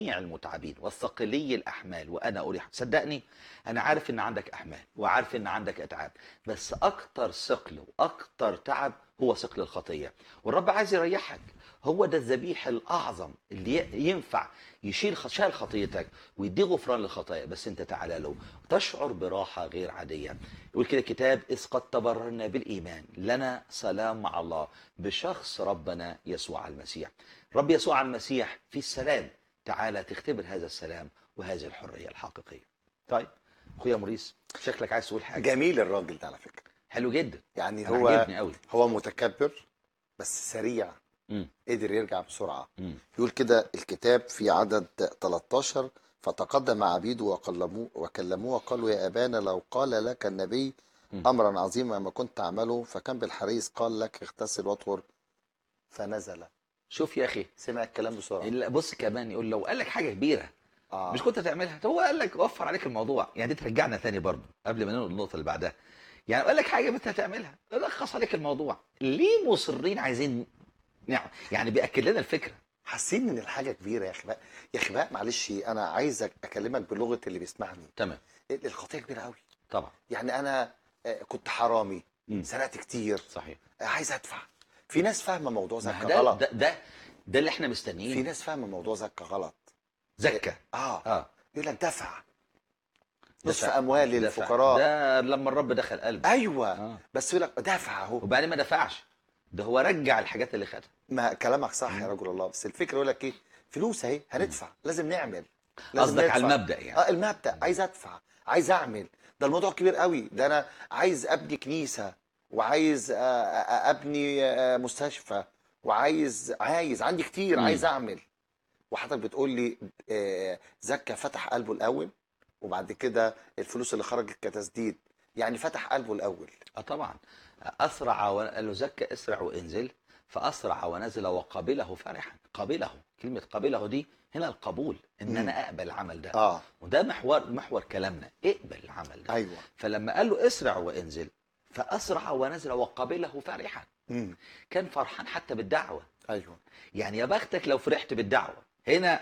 المتعبين والثقلي الأحمال وأنا أريح. صدقني أنا عارف إن عندك أحمال وعارف إن عندك أتعاب، بس أكتر ثقل وأكتر تعب هو ثقل الخطية، والرب عايز يريحك. هو ده الذبيح الأعظم اللي ينفع يشيل شال خطيتك ويدي غفران للخطايا. بس أنت تعالى له تشعر براحة غير عادية. يقول كده الكتاب: إذ قد تبررنا بالإيمان لنا سلام مع الله بشخص ربنا يسوع المسيح. رب يسوع المسيح في السلام. تعالى تختبر هذا السلام وهذه الحرية الحقيقية. طيب اخويا موريس، شكلك عايز تقول حاجة. جميل الراجل ده على فكرة. حلو جدا. يعني أنا هو عجبني قوي. هو متكبر بس سريع، مم. قدر يرجع بسرعة. مم. يقول كده الكتاب في عدد 13: فتقدم عبيده وكلموه وقالوا: يا أبانا لو قال لك النبي مم. أمرا عظيما ما كنت تعمله، فكان بالحريص قال لك اغتسل واطهر. فنزل. شوف يا اخي، سمع الكلام بسرعة. بص كمان يقول لو قال لك حاجة كبيرة مش آه. كنت تعملها، هو قال لك وفر عليك الموضوع. يعني دي ترجعنا تاني برضو قبل ما ننقل النقطة اللي بعدها. يعني قال لك حاجة انت هتعملها، لخص عليك الموضوع. ليه مصرين عايزين يعني بيأكد لنا الفكرة. حاسين ان الحاجة كبيرة يا اخي بقى. يا اخي بقى معلش، انا عايزك اكلمك بلغة اللي بيسمعني. تمام. الخطية كبيرة قوي. طبعا. يعني انا كنت حرامي، مم. سرقت كتير، صحيح. عايز ادفع. في ناس فاهمه موضوع ما زكا ده غلط. ده اللي احنا في مستنيينه. ناس فاهمه موضوع زكا غلط. زكى. اه. يقول لك دفع نصف دفع. اموال دفع الفقراء. ده لما الرب دخل قلبه. ايوه. بس يقول لك دفع اهو. وبعدين ما دفعش، ده هو رجع الحاجات اللي خدها. ما كلامك صح يا رجل الله، بس الفكره يقول لك ايه؟ فلوس اهي هندفع، لازم نعمل، لازم قصدك على ندفع. المبدأ يعني. المبدأ عايز ادفع، عايز اعمل. ده الموضوع كبير قوي. ده انا عايز ابني كنيسه، وعايز ابني مستشفى، عايز عندي كتير عايز اعمل. وحضرتك بتقول لي زكى فتح قلبه الاول، وبعد كده الفلوس اللي خرجت كتسديد. يعني فتح قلبه الاول. طبعا. اسرع قال له زكى اسرع وانزل، فاسرع ونزل وقبله فرحا. قبله، كلمه قبله دي هنا القبول، ان مم. انا اقبل العمل ده. اه. وده محور كلامنا، اقبل العمل ده. ايوه. فلما قال له اسرع وانزل، فاسرع ونزل وقبله فرحا. مم. كان فرحان حتى بالدعوه. ايوه. يعني يا بختك لو فرحت بالدعوه. هنا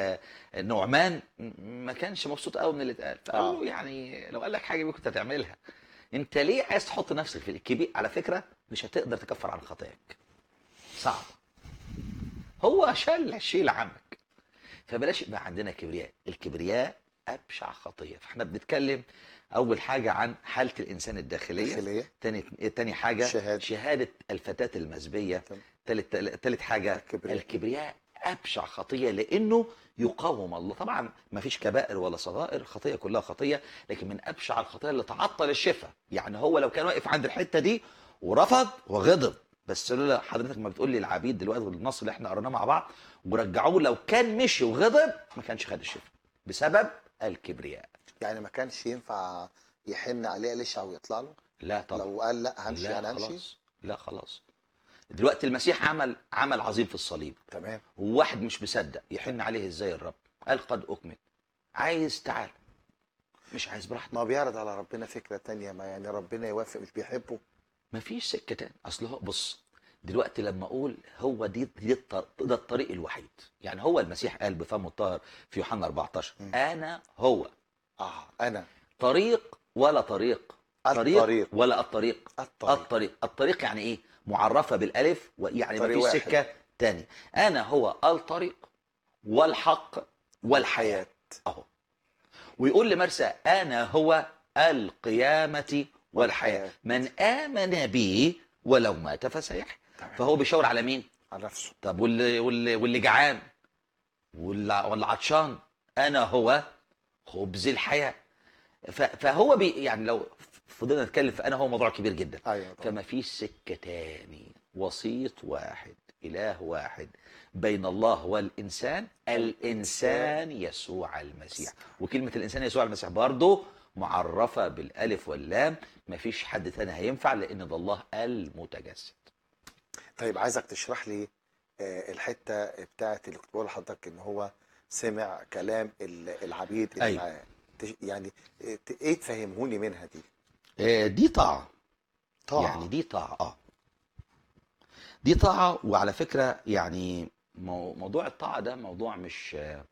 نعمان ما كانش مبسوط قوي من اللي اتقال، فقال له يعني لو قال لك حاجه كنت هتعملها. انت ليه عايز تحط نفسك في الكبير؟ على فكره مش هتقدر تكفر عن خطاياك، صعب. هو شيل عنك. فبلاش يبقى عندنا كبرياء. الكبرياء ابشع خطيه. فاحنا بنتكلم اول حاجه عن حاله الانسان الداخليه. تاني حاجه شهاده الفتاه المزبيه. تالت حاجه الكبرياء ابشع خطيه، لانه يقاوم الله. طبعا ما فيش كبائر ولا صغائر، الخطيه كلها خطيه، لكن من ابشع الخطايا اللي تعطل الشفاء. يعني هو لو كان واقف عند الحته دي ورفض وغضب، بس لولا حضرتك ما بتقول لي العبيد دلوقتي النص اللي احنا قريناه مع بعض ورجعوه، لو كان مشي وغضب ما كانش خد الشفاء بسبب الكبرياء. يعني ما كانش ينفع يحن عليه لشع ويطلع له؟ لا طبعا. لو قال لا همشي لا انا همشي. خلاص. لا خلاص. دلوقتي المسيح عمل عظيم في الصليب. تمام. وواحد مش مصدق يحن عليه ازاي الرب؟ قال قد اكمل. عايز تعال، مش عايز براحتك. ما بيعرض على ربنا فكرة تانية، ما يعني ربنا يوافق مش بيحبه. مفيش سكه تاني. اصل هو بص، دلوقتي لما اقول هو ده الطريق الوحيد. يعني هو المسيح قال بفمه الطاهر في يوحنا 14 انا هو انا طريق ولا طريق. الطريق ولا الطريق. الطريق. الطريق يعني ايه؟ معرفه بالالف، ويعني طريق مفيش واحد. سكه تاني. انا هو الطريق والحق والحياه. اهو. ويقول لمرسى انا هو القيامه والحياه، من امن بي ولو مات فسيحيا. فهو بيشاور على مين؟ على نفسه. طب واللي جعان واللي عطشان، انا هو خبز الحياه. فهو يعني لو فضلنا نتكلم فانا هو موضوع كبير جدا. أيوة. فما فيش سكه تاني. وسيط واحد، اله واحد بين الله والانسان، الانسان يسوع المسيح. وكلمه الانسان يسوع المسيح برضه معرفه بالالف واللام. ما فيش حد تاني هينفع، لان ده الله المتجسد. طيب عايزك تشرح لي الحته بتاعت اللي كنت بقول لحضرتك ان هو سمع كلام العبيد اللي أيوة. معاه. يعني ايه تفهموني منها دي؟ دي طاعه. طاعه. يعني دي طاعه. دي طاعه. وعلى فكره يعني موضوع الطاعه ده موضوع